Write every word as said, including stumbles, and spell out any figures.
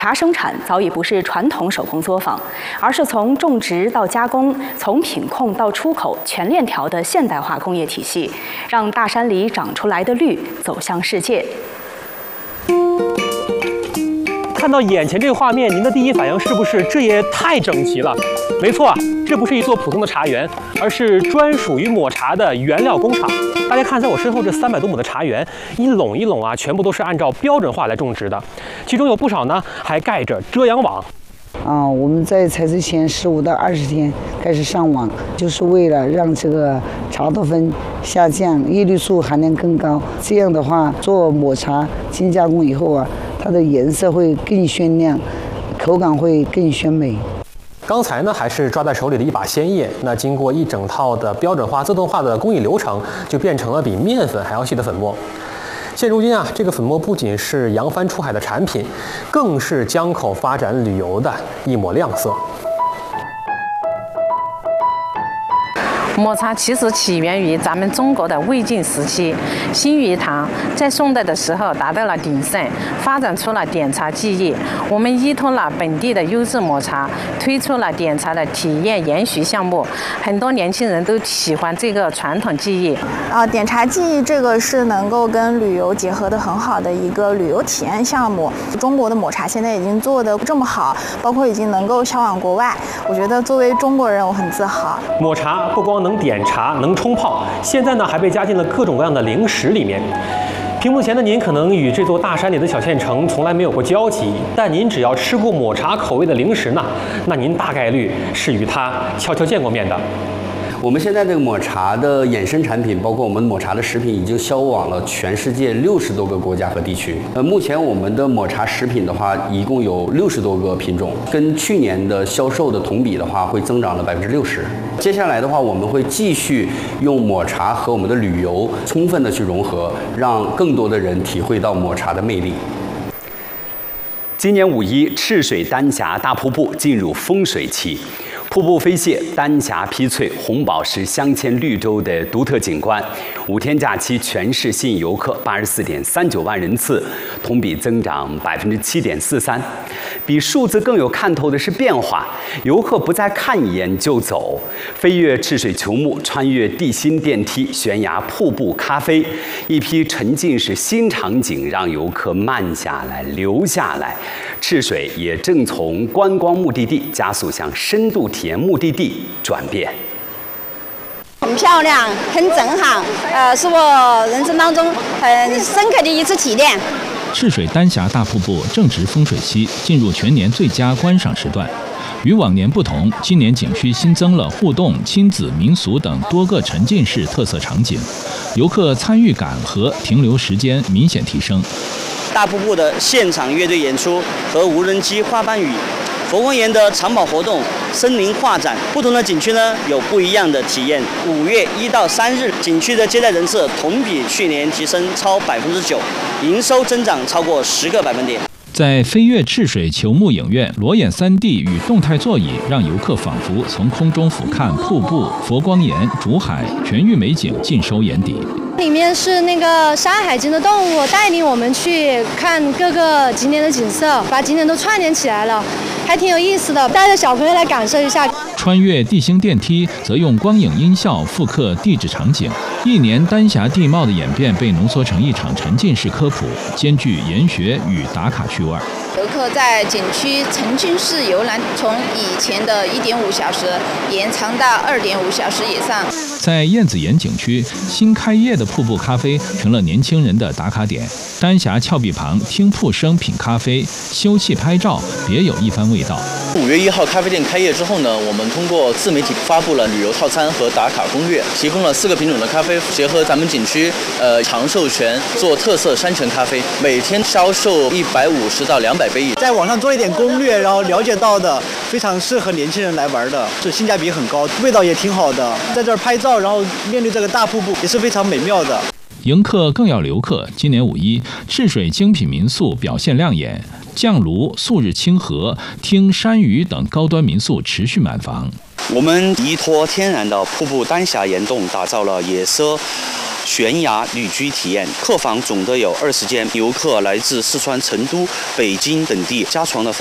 茶生产早已不是传统手工作坊，而是从种植到加工，从品控到出口全链条的现代化工业体系，让大山里长出来的绿走向世界。 看到眼前这个画面，您的第一反应是不是这也太整齐了？没错啊，这不是一座普通的茶园，而是专属于抹茶的原料工厂。大家看，在我身后这三百多亩的茶园，一垄一垄啊，全部都是按照标准化来种植的，其中有不少呢还盖着遮阳网。 啊，我们在采收前十五到二十天开始上网，就是为了让这个茶多酚下降，叶绿素含量更高。这样的话，做抹茶精加工以后啊，它的颜色会更鲜亮，口感会更鲜美。 刚才呢还是抓在手里的一把鲜叶，那经过一整套的标准化、自动化的工艺流程，就变成了比面粉还要细的粉末。现如今啊，这个粉末不仅是扬帆出海的产品，更是江口发展旅游的一抹亮色。 抹茶其实起源于咱们中国的魏晋时期，新余堂在宋代的时候达到了鼎盛，发展出了点茶技艺。我们依托了本地的优质抹茶，推出了点茶的体验研习项目，很多年轻人都喜欢这个传统技艺。 啊，点茶技艺这个是能够跟旅游结合的很好的一个旅游体验项目。中国的抹茶现在已经做得这么好，包括已经能够销往国外，我觉得作为中国人我很自豪。 抹茶不光能点茶，能冲泡，现在呢还被加进了各种各样的零食里面。屏幕前的您可能与这座大山里的小县城从来没有过交集，但您只要吃过抹茶口味的零食呢，那您大概率是与它悄悄见过面的。 我们现在这个抹茶的衍生产品，包括我们抹茶的食品，已经销往了全世界六十多个国家和地区。呃，目前我们的抹茶食品的话，一共有六十多个品种，跟去年的销售的同比的话，会增长了百分之六十。接下来的话，我们会继续用抹茶和我们的旅游充分的去融合，让更多的人体会到抹茶的魅力。 今年五一，赤水丹霞大瀑布进入丰水期。瀑布飞泻，丹霞披翠，红宝石镶嵌绿洲的独特景观。五天假期全市吸引游客八十四点三九万人次，同比增长百分之七点四三。比数字更有看头的是变化，游客不再看一眼就走，飞越赤水球幕，穿越地心电梯，悬崖瀑布咖啡，一批沉浸式新场景让游客慢下来、留下来。赤水也正从观光目的地加速向深度体验目的地转变。 很漂亮，很震撼，呃，是我人生当中很深刻的一次体验。 赤水丹霞大瀑布正值丰水期，进入全年最佳观赏时段。与往年不同，今年景区新增了互动、亲子、民俗等多个沉浸式特色场景，游客参与感和停留时间明显提升。 大瀑布的现场乐队演出和无人机花瓣雨，佛光岩的长跑活动、森林画展，不同的景区呢有不一样的体验。五月一到三日，景区的接待人次同比去年提升超百分之九，营收增长超过十个百分点。 在飞跃赤水球幕影院，裸眼 三 D 与动态座椅让游客仿佛从空中俯瞰瀑布、佛光岩、竹海全域美景尽收眼底。 里面是那个《山海经》的动物带领我们去看各个景点的景色，把景点都串联起来了，还挺有意思的，带着小朋友来感受一下。 穿越地心电梯则用光影音效复刻地质场景，一年丹霞地貌的演变被浓缩成一场沉浸式科普，兼具研学与打卡趣味。 游客在景区沉浸式游览，从以前的一点五小时延长到二点五小时以上。 在燕子岩景区，新开业的瀑布咖啡成了年轻人的打卡点。丹霞峭壁旁听瀑声品咖啡，休憩拍照，别有一番味道。 五月一号咖啡店开业之后呢，我们通过自媒体发布了旅游套餐和打卡攻略，提供了四个品种的咖啡，结合咱们景区呃长寿泉做特色山泉咖啡，每天销售一百五十到两百杯。 在网上做一点攻略，然后了解到的非常适合年轻人来玩的，是性价比很高，味道也挺好的。在这儿拍照，然后面对这个大瀑布也是非常美妙的。 迎客更要留客，今年五一，赤水精品民宿表现亮眼，酱炉、素日清河、听山鱼等高端民宿持续满房。 我们依托天然的瀑布丹霞岩洞，打造了野奢悬崖旅居体验。客房总的有二十间，游客来自四川成都、北京等地加床的。